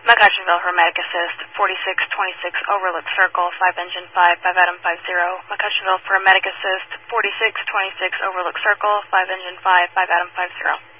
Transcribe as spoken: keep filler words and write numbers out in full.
McCutcheonville for Medic Assist, forty-six twenty-six Overlook Circle, five engine five, five Adam five zero. McCutcheonville for Medic Assist, forty-six twenty-six Overlook Circle, five engine five, five Adam five zero.